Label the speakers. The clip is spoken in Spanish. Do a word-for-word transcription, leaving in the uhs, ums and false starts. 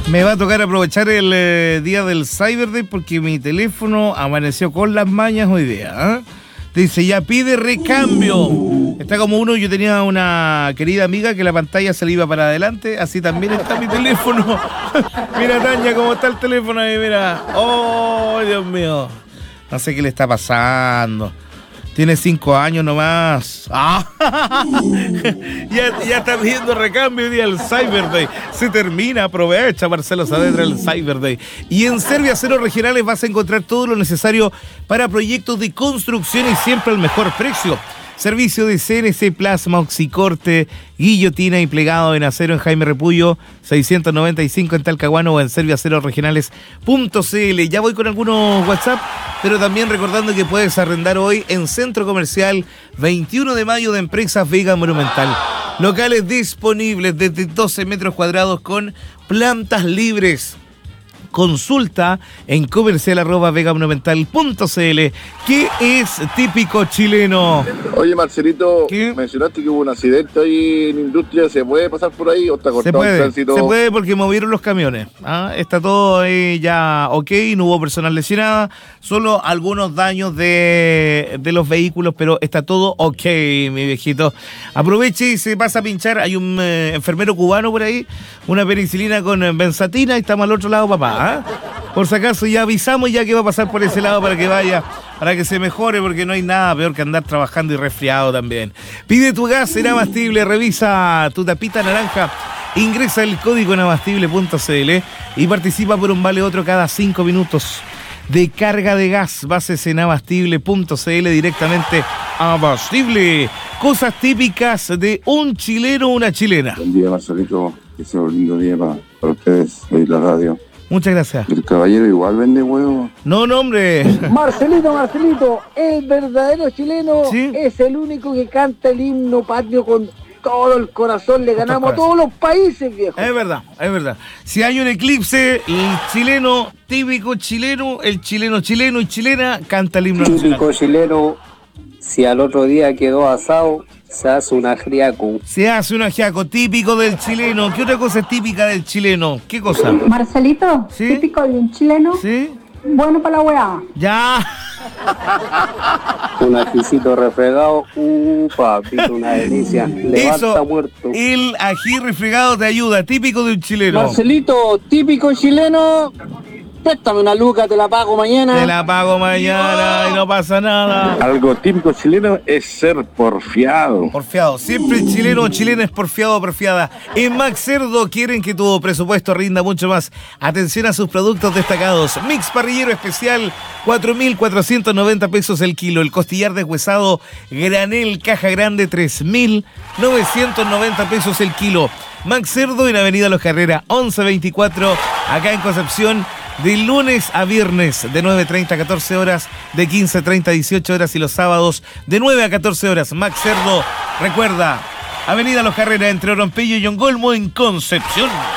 Speaker 1: Me va a tocar aprovechar el eh, día del Cyber Day porque mi teléfono amaneció con las mañas hoy día. ¿eh? Dice, ya pide recambio. Está como uno, yo tenía una querida amiga que la pantalla se le iba para adelante, así también está mi teléfono. Mira, Tania, cómo está el teléfono ahí, mira. Oh, Dios mío. No sé qué le está pasando. Tiene cinco años nomás. ¡Ah! ya, ya está pidiendo recambio hoy día el Cyber Day. Se termina, aprovecha Marcelo Saavedra el Cyber Day. Y en Servio Aceros Regionales vas a encontrar todo lo necesario para proyectos de construcción y siempre al mejor precio. Servicio de C N C, plasma, oxicorte, guillotina y plegado en acero en Jaime Repullo, seiscientos noventa y cinco en Talcahuano o en servioaceros regionales punto c l. Ya voy con algunos WhatsApp, pero también recordando que puedes arrendar hoy en Centro Comercial veintiuno de mayo de Empresas Vega Monumental. Locales disponibles desde doce metros cuadrados con plantas libres. Consulta en comercial arroba vega monumental punto c l. ¿Qué es típico chileno?
Speaker 2: Oye, Marcelito,
Speaker 1: ¿qué?
Speaker 2: Mencionaste que hubo un accidente ahí en Industria. ¿Se puede pasar por ahí o está cortado
Speaker 1: se puede,
Speaker 2: el tránsito?
Speaker 1: Se puede porque movieron los camiones. ¿ah? Está todo ahí ya ok, no hubo personal lesionada, solo algunos daños de, de los vehículos, pero está todo ok, mi viejito. Aproveche y se pasa a pinchar. Hay un eh, enfermero cubano por ahí, una penicilina con eh, benzatina y estamos al otro lado, papá. ¿Ah? Por si acaso ya avisamos ya que va a pasar por ese lado para que vaya, para que se mejore, porque no hay nada peor que andar trabajando y resfriado también. Pide tu gas en Abastible, revisa tu tapita naranja, ingresa el código en abastible punto c l y participa por un vale otro cada cinco minutos de carga de gas. Bases en abastible punto c l directamente. Abastible, cosas típicas de un chileno o una chilena.
Speaker 3: Buen día, Marcelito, que sea un lindo día para, para ustedes, de la radio.
Speaker 1: Muchas gracias.
Speaker 3: El caballero igual vende huevos.
Speaker 1: No, no, hombre.
Speaker 4: Marcelito, Marcelito, el verdadero chileno
Speaker 1: ¿Sí?
Speaker 4: es el único que canta el himno patrio con todo el corazón. Le ganamos a todos los países, viejo.
Speaker 1: Es verdad, es verdad. Si hay un eclipse, el chileno, típico chileno, el chileno chileno y chilena canta el himno nacional.
Speaker 5: Típico chileno, si al otro día quedó asado, se hace un ajiaco.
Speaker 1: Se hace un ajiaco típico del chileno. ¿Qué otra cosa es típica del chileno? ¿Qué cosa?
Speaker 6: Marcelito,
Speaker 1: ¿sí?
Speaker 6: Típico de un chileno.
Speaker 1: ¿Sí?
Speaker 6: Bueno para la weá.
Speaker 1: Ya.
Speaker 5: Un ajicito refregado, uh, papito, una delicia. Levanta
Speaker 1: Eso,
Speaker 5: muerto.
Speaker 1: el ají refregado te ayuda, típico de un chileno.
Speaker 4: Marcelito, típico chileno. Préstame una luca, te la pago mañana.
Speaker 1: Te la pago mañana y no pasa nada.
Speaker 3: Algo típico chileno es ser porfiado.
Speaker 1: Porfiado, siempre el chileno o chilena es porfiado o porfiada. En Max Cerdo quieren que tu presupuesto rinda mucho más. Atención a sus productos destacados. Mix parrillero especial, cuatro mil cuatrocientos noventa pesos el kilo. El costillar deshuesado granel caja grande, tres mil novecientos noventa pesos el kilo. Max Cerdo en Avenida Los Carreras, once veinticuatro, acá en Concepción. De lunes a viernes, de nueve treinta a catorce horas, de quince treinta a dieciocho horas y los sábados, de nueve a catorce horas. Max Cerdo, recuerda, Avenida Los Carreras, entre Orompello y Yongolmo, en Concepción.